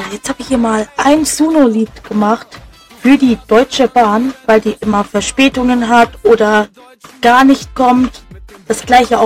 jetzt habe ich hier mal ein Suno-Lied gemacht für die Deutsche Bahn, weil die immer Verspätungen hat oder gar nicht kommt. Das gleiche auch